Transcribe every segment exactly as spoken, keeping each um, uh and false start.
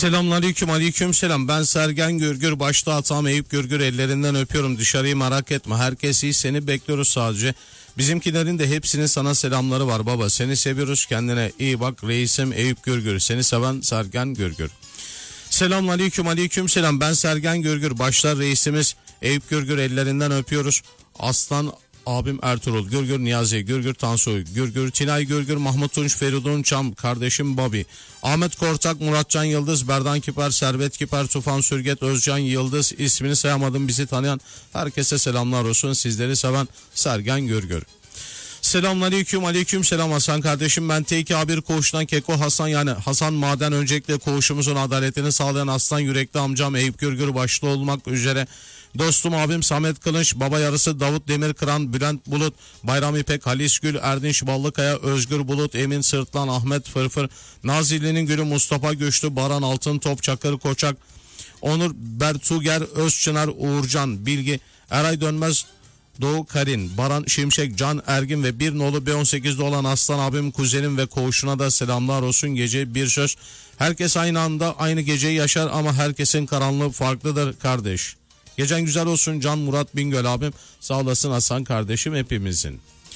Selamünaleyküm, aleyküm selam. Ben Sergen Gürgür. Başta hatam Eyüp Gürgür, ellerinden öpüyorum. Dışarıyı merak etme. Herkes iyi, seni bekliyoruz sadece. Bizimkilerin de hepsinin sana selamları var baba. Seni seviyoruz, kendine iyi bak. Reisim Eyüp Gürgür. Seni seven Sergen Gürgür. Selamünaleyküm, aleyküm selam. Ben Sergen Gürgür. Başta reisimiz Eyüp Gürgür, ellerinden öpüyoruz. Aslan abim Ertuğrul Gürgür, Niyazi Gürgür, Tansu Gürgür, Tinay Gürgür, Mahmut Tunç, Feridun Çam, kardeşim Bobby, Ahmet Kortak, Muratcan Yıldız, Berdan Kiper, Servet Kiper, Tufan Sürget, Özcan Yıldız, ismini sayamadım, bizi tanıyan herkese selamlar olsun. Sizleri seven Sergen Gürgür. Selamünaleyküm, aleyküm selam Hasan kardeşim. Ben T iki A bir koğuştan Keko Hasan, yani Hasan Maden. Öncelikle koğuşumuzun adaletini sağlayan aslan yürekli amcam Eyüp Gürgür başta olmak üzere dostum abim Samet Kılınç, baba yarısı Davut Demirkıran, Bülent Bulut, Bayram İpek, Halis Gül, Erdinç Ballıkaya, Özgür Bulut, Emin Sırtlan, Ahmet Fırfır, Nazilli'nin Gülü, Mustafa Güçlü, Baran Altın Top, Çakır Koçak, Onur Bertuger, Özçınar, Uğurcan Bilgi, Eray Dönmez, Doğu Karin, Baran Şimşek, Can Ergin ve bir nolu B on sekizde olan aslan abim, kuzenim ve koğuşuna da selamlar olsun. Gece bir söz. Herkes aynı anda aynı geceyi yaşar ama herkesin karanlığı farklıdır kardeş. Gecen güzel olsun Can Murat Bingöl abim. Sağ olasın Hasan kardeşim hepimizin.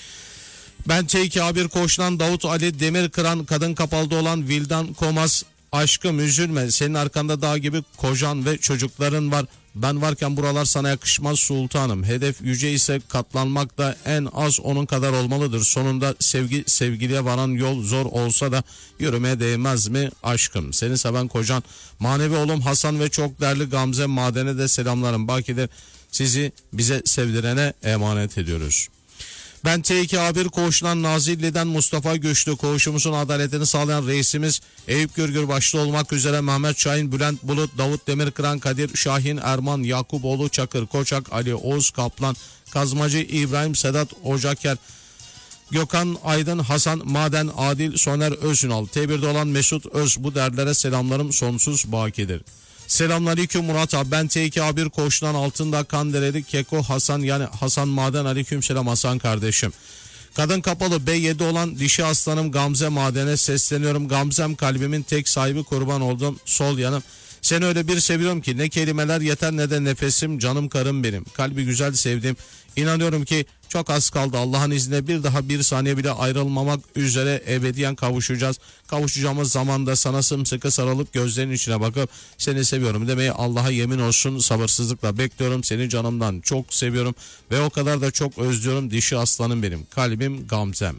Ben T iki A bir koğuştan Davut Ali Demirkıran, kadın kapalıda olan Vildan Komaz, aşkım üzülme, senin arkanda dağ gibi kocan ve çocukların var. Ben varken buralar sana yakışmaz sultanım. Hedef yüce ise katlanmak da en az onun kadar olmalıdır. Sonunda sevgi sevgiliye varan yol zor olsa da yürümeye değmez mi aşkım? Seni seven kocan manevi oğlum Hasan ve çok değerli Gamze Maden'e de selamlarım. Bakidir, sizi bize sevdirene emanet ediyoruz. Ben T iki A bir koğuşundan Nazilli'den Mustafa Güçlü, koğuşumuzun adaletini sağlayan reisimiz Eyüp Gürgür başta olmak üzere Mehmet Şahin, Bülent Bulut, Davut Demirkıran, Kadir Şahin, Erman Yakuboğlu, Çakır Koçak, Ali Oğuz Kaplan, Kazmacı İbrahim, Sedat Ocaker, Gökhan Aydın, Hasan Maden, Adil Soner Özünal, T birde olan Mesut Öz, bu derlere selamlarım sonsuz bakidir. Selamünaleyküm Murat abi, ben T iki A bir koğuştan Altındağ Kandereli Keko Hasan, yani Hasan Maden. Aleyküm selam Hasan kardeşim. Kadın kapalı B yedi olan dişi aslanım Gamze Maden'e sesleniyorum. Gamzem kalbimin tek sahibi, kurban oldum sol yanım. Seni öyle bir seviyorum ki ne kelimeler yeter ne de nefesim, canım karım benim. Kalbi güzel sevdim. İnanıyorum ki çok az kaldı, Allah'ın izniyle bir daha bir saniye bile ayrılmamak üzere ebediyen kavuşacağız. Kavuşacağımız zamanda sana sımsıkı sarılıp gözlerinin içine bakıp seni seviyorum demeyi Allah'a yemin olsun sabırsızlıkla bekliyorum. Seni canımdan çok seviyorum ve o kadar da çok özlüyorum dişi aslanım benim. Kalbim Gamzem.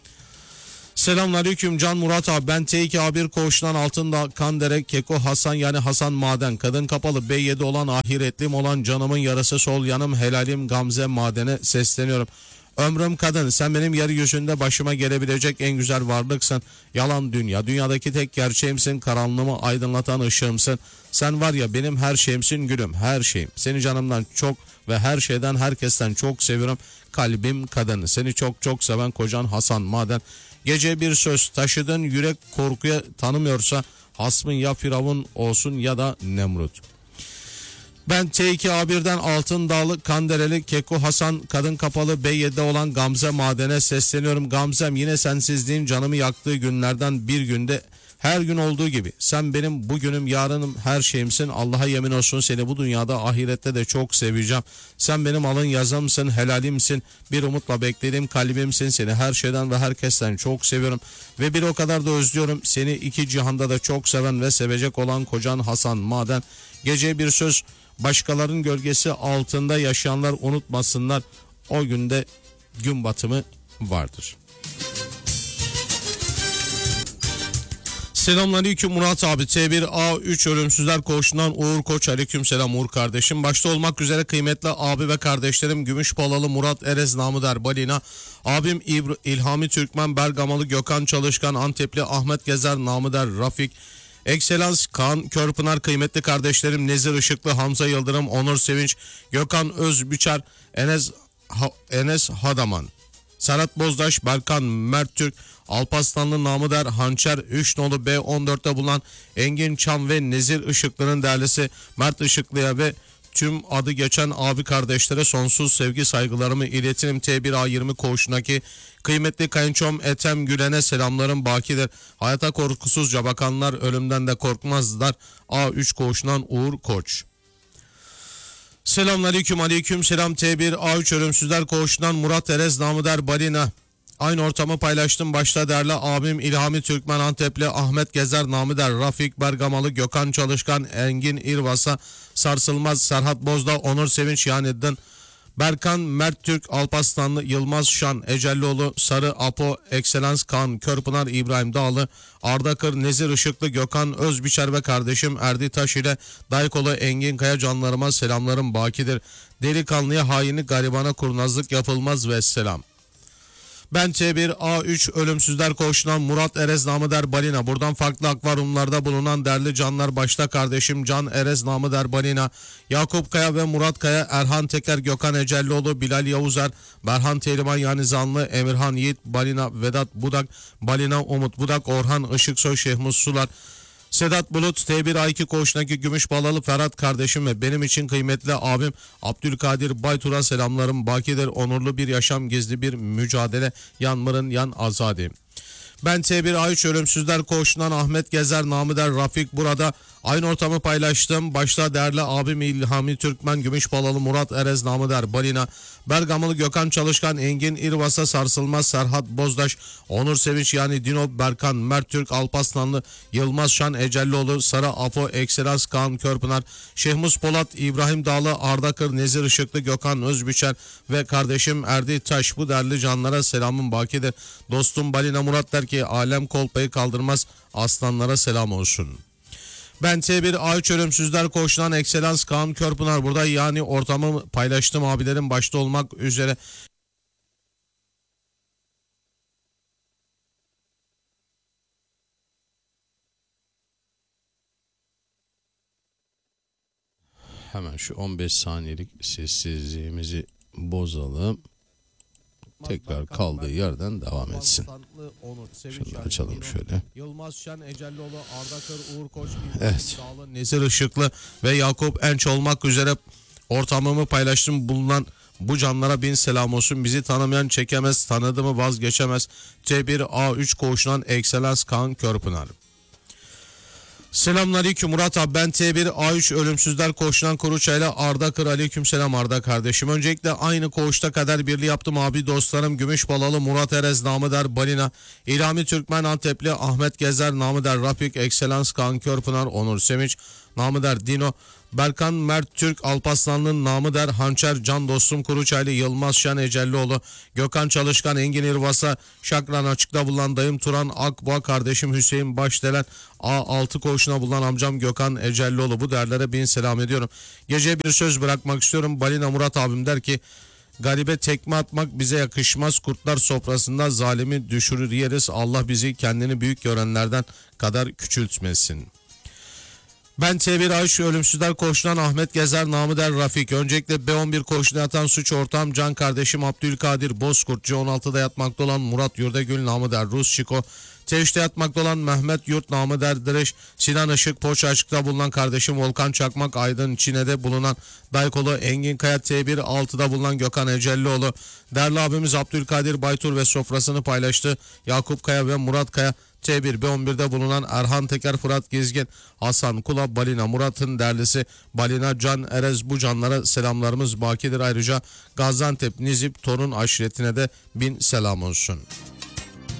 Selamünaleyküm Can Murat abi, ben T iki A bir koğuştan Altındağ Kandere Keko Hasan, yani Hasan Maden. Kadın kapalı B yedi olan ahiretlim olan canımın yarısı sol yanım helalim Gamze Maden'e sesleniyorum. Ömrüm kadın, sen benim yeryüzünde başıma gelebilecek en güzel varlıksın. Yalan dünya, dünyadaki tek gerçeğimsin, karanlığımı aydınlatan ışığımsın. Sen var ya benim her şeyimsin, gülüm, her şeyim. Seni canımdan çok ve her şeyden herkesten çok seviyorum. Kalbim kadın, seni çok çok seven kocan Hasan Maden. Gece bir söz, taşıdığın yürek korkuya tanımıyorsa hasmın ya Firavun olsun ya da Nemrut. Ben T iki A birden Altındağlı Kandereli Keko Hasan, kadın kapalı B yedi'de olan Gamze Maden'e sesleniyorum. Gamzem, yine sensizliğin canımı yaktığı günlerden bir günde, her gün olduğu gibi sen benim bugünüm yarınım her şeyimsin. Allah'a yemin olsun seni bu dünyada ahirette de çok seveceğim. Sen benim alın yazımsın, helalimsin, bir umutla beklediğim kalbimsin. Seni her şeyden ve herkesten çok seviyorum ve bir o kadar da özlüyorum. Seni iki cihanda da çok seven ve sevecek olan kocan Hasan Maden. Gece bir söz, başkalarının gölgesi altında yaşayanlar unutmasınlar, o günde gün batımı vardır. Selamünaleyküm Murat abi, T bir A üç Ölümsüzler Koğuşu'ndan Uğur Koç. Aleyküm selam Uğur kardeşim. Başta olmak üzere kıymetli abi ve kardeşlerim Gümüşpalalı Murat Erez, namı der Balina, abim İbr- İlhami Türkmen, Bergamalı Gökhan Çalışkan, Antepli Ahmet Gezer, namı der Rafik, Ekselans Kaan Körpınar, kıymetli kardeşlerim Nezir Işıklı, Hamza Yıldırım, Onur Sevinç, Gökhan Özbüçer, Enes, ha- Enes Hadaman, Serhat Bozdaş, Berkan Mert Türk, Alpaslanlı namı der Hançer, üç nolu B on dörtte bulunan Engin Çam ve Nezir Işıklı'nın değerlisi Mert Işıklı'ya ve tüm adı geçen abi kardeşlere sonsuz sevgi saygılarımı iletirim. T bir A yirmi koğuşundaki kıymetli kayınçom Ethem Gülen'e selamlarım bakidir. Hayata korkusuzca bakanlar ölümden de korkmazlar. A üç koğuşundan Uğur Koç. Selamünaleyküm, aleyküm selam. T bir A üç ölümsüzler koğuşundan Murat Erez namı der Balina. Aynı ortamı paylaştım. Başta değerli abim İlhami Türkmen Antepli, Ahmet Gezer namı der Rafik Bergamalı, Gökhan Çalışkan, Engin İrvasa, Sarsılmaz, Serhat Bozdağ, Onur Sevinç Yanıddin, Berkan Mert Türk, Alpaslanlı, Yılmaz Şan, Ecellioğlu, Sarı Apo, Ekselans Kaan, Körpınar, İbrahim Dağlı, Arda Kır, Nezir Işıklı, Gökhan Özbiçer ve kardeşim Erdi Taş ile Daykolu Engin Kaya canlarıma selamlarım bakidir. Delikanlıya hainlik, garibana kurnazlık yapılmaz ve selam. Ben T bir A üç ölümsüzler koğuşundan Murat Erez namı der Balina. Buradan farklı akvaryumlarda bulunan değerli canlar başta kardeşim Can Erez namı der Balina, Yakup Kaya ve Murat Kaya, Erhan Teker, Gökhan Ecellioğlu, Bilal Yavuzer, Berhan Teliman yani Zanlı, Emirhan Yiğit, Balina Vedat Budak, Balina Umut Budak, Orhan Işıksoy, Şehmus Sular, Sedat Bulut, T bir A iki koğuşundaki Gümüş Balalı Ferhat kardeşim ve benim için kıymetli abim Abdülkadir Baytur'a selamlarım bakidir. Onurlu bir yaşam, gizli bir mücadele, yanmırın yan azadi. Ben T bir A üç ölümsüzler koğuşundan Ahmet Gezer namı der Rafik burada aynı ortamı paylaştım. Başta değerli abim İlhami Türkmen, Gümüşbalalı Murat Erez namı der Balina, Bergamalı Gökhan Çalışkan, Engin İrvasa, Sarsılmaz, Serhat Bozdaş, Onur Sevinç yani Dino, Berkan Mert Türk, Alpaslanlı, Yılmaz Şan, Ecellioğlu, Sarı Apo, Ekselans Kaan Körpınar, Şehmus Polat, İbrahim Dağlı, Arda Kır, Nezir Işıklı, Gökhan Özbiçer ve kardeşim Erdi Taş, bu değerli canlara selamım bakidir. Dostum Balina Murat der ki alem kolpayı kaldırmaz, aslanlara selam olsun. Ben T bir A üç ölümsüzler koğuşundan Ekselans Kaan Körpınar burada yani ortamı paylaştım abilerim başta olmak üzere. Hemen şu on beş saniyelik sessizliğimizi bozalım. Tekrar kaldığı yerden devam etsin. Şunu açalım şöyle. Yılmaz Şen, Ecellioğlu, Arda Kır, Uğur Koç, evet. Dağlı, Nezir Işıklı ve Yakup Enç olmak üzere ortamımı paylaştım bulunan bu canlara bin selam olsun. Bizi tanımayan çekemez, tanıdı mı vazgeçemez. T bir A üç koğuşundan Ekselans Kaan Körpınar. Selamünaleyküm Murat abi, ben T bir A üç ölümsüzler koğuşundan Kuruçay'la Arda Kır. Aleyküm selam Arda kardeşim. Öncelikle aynı koğuşta kader birliği yaptım abi dostlarım. Gümüşbalalı Murat Erez namı der Balina, İlhami Türkmen Antepli, Ahmet Gezer namı der Rapik, Ekselans Kaan Körpınar, Onur Sevinç namı der Dino, Berkan Mert Türk, Alpaslanlı'nın namı der Hançer, Can Dostum Kuruçaylı, Yılmaz Şen, Ecellioğlu, Gökhan Çalışkan, Engin İrvasa, Şakran Açık'ta bulunan dayım Turan Akboğa, kardeşim Hüseyin Başdelen, A altı koğuşuna bulunan amcam Gökhan Ecellioğlu, bu değerlere bin selam ediyorum. Gece bir söz bırakmak istiyorum. Balina Murat abim der ki garibe tekme atmak bize yakışmaz, kurtlar sofrasında zalimi düşürür yeriz, Allah bizi kendini büyük görenlerden kadar küçültmesin. Ben T bir A üç ölümsüzler koğuşundan Ahmet Gezer namı der Rafik. Öncelikle B on bir koğuşuna yatan suç ortağım can kardeşim Abdülkadir Bozkurt, C on altıda yatmakta olan Murat Yurdagül namı der Rus Çiko, T üçte yatmakta olan Mehmet Yurt namı der Direş, Sinan Işık Poça Açık'ta bulunan kardeşim Volkan Çakmak, Aydın Çine'de bulunan Daykolu Engin Kaya, T bir altıda bulunan Gökhan Ecellioğlu, değerli abimiz Abdülkadir Baytur ve sofrasını paylaştı Yakup Kaya ve Murat Kaya, T bir B on birde bulunan Erhan Teker, Fırat Gezgin, Hasan Kula, Balina Murat'ın derlisi Balina Can Erez, bu canlara selamlarımız bakidir. Ayrıca Gaziantep Nizip Torun aşiretine de bin selam olsun.